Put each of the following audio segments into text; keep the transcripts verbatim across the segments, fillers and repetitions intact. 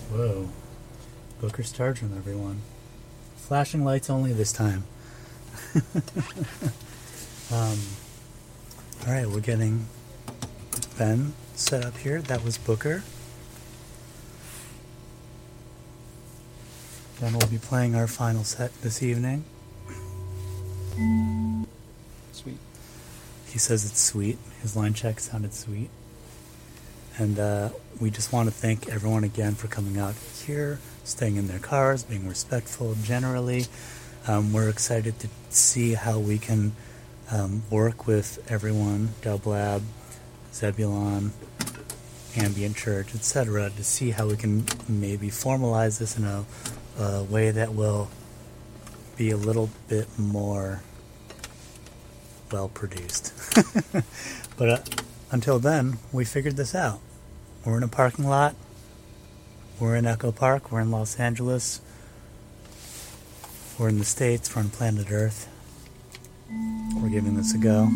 Whoa. Booker's Targum, everyone. Flashing lights only this time. um, Alright, we're getting Ben set up here. That was Booker. Then we'll be playing our final set this evening. Sweet. He says it's sweet. His line check sounded sweet. And uh, we just want to thank everyone again for coming out here, staying in their cars, being respectful generally. Um, we're excited to see how we can um, work with everyone, Dublab, Zebulon, Ambient Church, et cetera, to see how we can maybe formalize this in a, a way that will be a little bit more well-produced. But uh, until then, we figured this out. We're in a parking lot. We're in Echo Park. We're in Los Angeles. We're in the States. We're on planet Earth. We're giving this a go.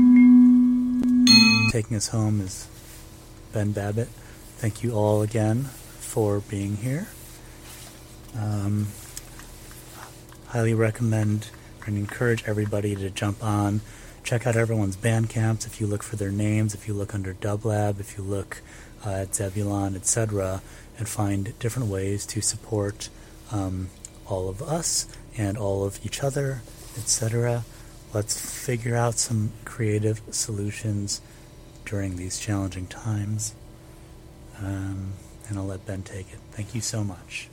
Taking us home is Ben Babbitt. Thank you all again for being here. Um, highly recommend and encourage everybody to jump on. Check out everyone's Bandcamps. If you look for their names, if you look under Dublab, if you look uh, at Zebulon, et cetera, and find different ways to support um, all of us and all of each other, et cetera. Let's figure out some creative solutions during these challenging times. Um, and I'll let Ben take it. Thank you so much.